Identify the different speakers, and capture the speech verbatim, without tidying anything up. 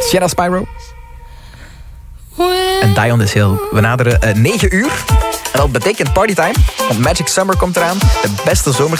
Speaker 1: Sienna Spyro. En Die on This Hill. We naderen uh, negen uur. En dat betekent partytime. Want Magic Summer komt eraan. De beste zomer